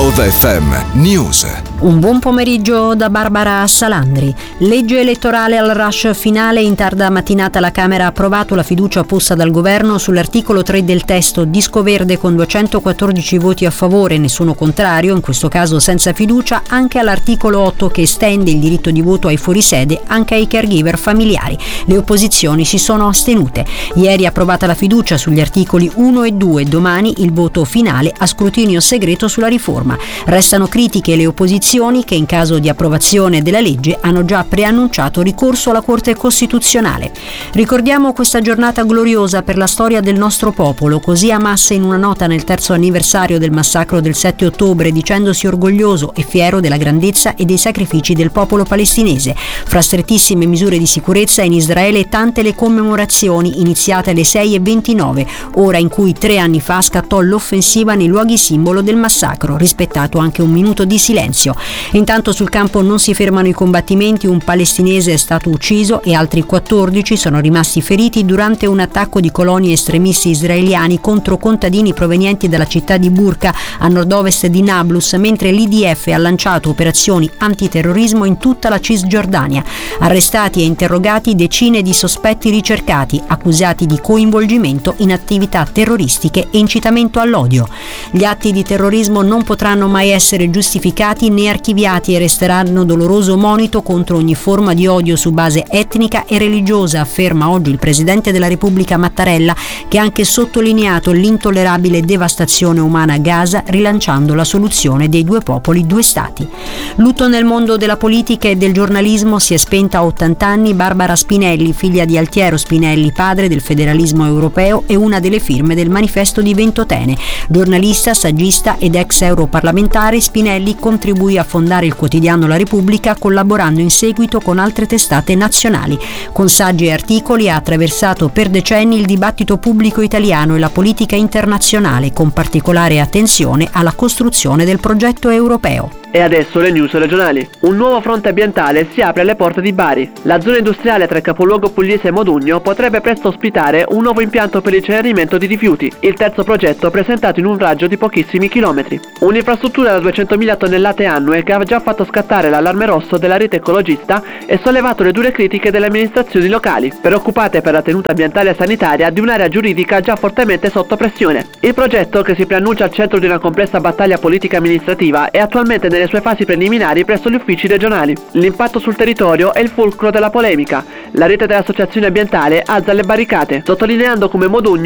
Voda FM News. Un buon pomeriggio da Barbara Salandri. Legge elettorale al rush finale. In tarda mattinata la Camera ha approvato la fiducia posta dal governo sull'articolo 3 del testo, disco verde con 214 voti a favore, nessuno contrario, in questo caso senza fiducia, anche all'articolo 8 che estende il diritto di voto ai fuorisede anche ai caregiver familiari. Le opposizioni si sono astenute. Ieri approvata la fiducia sugli articoli 1 e 2, domani il voto finale a scrutinio segreto sulla riforma. Restano critiche le opposizioni che in caso di approvazione della legge hanno già preannunciato ricorso alla Corte Costituzionale. Ricordiamo questa giornata gloriosa per la storia del nostro popolo, così Hamas in una nota nel 3° anniversario del massacro del 7 ottobre, dicendosi orgoglioso e fiero della grandezza e dei sacrifici del popolo palestinese. Fra strettissime misure di sicurezza in Israele tante le commemorazioni iniziate alle 6:29, ora in cui 3 anni fa scattò l'offensiva nei luoghi simbolo del massacro, rispettato anche un minuto di silenzio. Intanto sul campo non si fermano i combattimenti, un palestinese è stato ucciso e altri 14 sono rimasti feriti durante un attacco di colonie estremisti israeliani contro contadini provenienti dalla città di Burqa a nord-ovest di Nablus, mentre l'IDF ha lanciato operazioni antiterrorismo in tutta la Cisgiordania. Arrestati e interrogati decine di sospetti ricercati, accusati di coinvolgimento in attività terroristiche e incitamento all'odio. Gli atti di terrorismo non potranno mai essere giustificati né archiviati e resteranno doloroso monito contro ogni forma di odio su base etnica e religiosa, afferma oggi il Presidente della Repubblica Mattarella, che ha anche sottolineato l'intollerabile devastazione umana a Gaza, rilanciando la soluzione dei 2 popoli, 2 stati. Lutto nel mondo della politica e del giornalismo. Si è spenta a 80 anni Barbara Spinelli, figlia di Altiero Spinelli, padre del federalismo europeo e una delle firme del Manifesto di Ventotene. Giornalista, saggista ed ex europarlamentare, Spinelli contribuì a fondare il quotidiano La Repubblica, collaborando in seguito con altre testate nazionali. Con saggi e articoli ha attraversato per decenni il dibattito pubblico italiano e la politica internazionale, con particolare attenzione alla costruzione del progetto europeo. E adesso le news regionali. Un nuovo fronte ambientale si apre alle porte di Bari. La zona industriale tra il capoluogo pugliese e Modugno potrebbe presto ospitare un nuovo impianto per l'incenerimento di rifiuti, il terzo progetto presentato in un raggio di pochissimi chilometri. Un'infrastruttura da 200.000 tonnellate annue che ha già fatto scattare l'allarme rosso della rete ecologista e sollevato le dure critiche delle amministrazioni locali, preoccupate per la tenuta ambientale e sanitaria di un'area giuridica già fortemente sotto pressione. Il progetto, che si preannuncia al centro di una complessa battaglia politica amministrativa, è attualmente nelle sue fasi preliminari presso gli uffici regionali. L'impatto sul territorio è il fulcro della polemica. La rete delle associazioni ambientali alza le barricate, sottolineando come Modugno